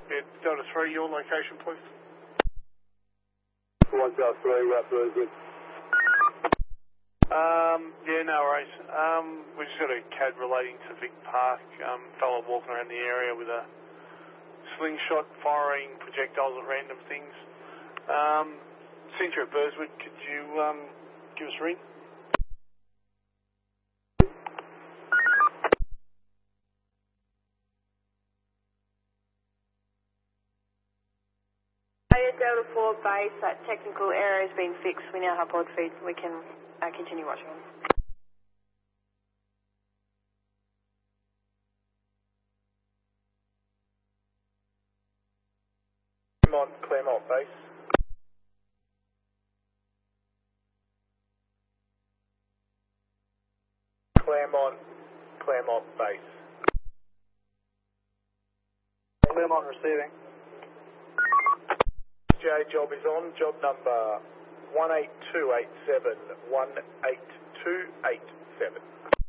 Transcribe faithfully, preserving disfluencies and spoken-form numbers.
Yeah, Delta three, your location, please. one Delta three, right, Brunswick. Um, yeah, no worries. Um, we just got a C A D relating to Vic Park. Um, fellow walking around the area with a slingshot firing projectiles at random things. Um, since you're at Burswood, could you um, give us a ring? Delta four base, that technical error has been fixed. We now have broad feeds and we can uh, continue watching them. Claremont, Claremont base. Claremont, Claremont base. Claremont receiving. J job is on, job number one eight two eight seven, one eight two eight seven.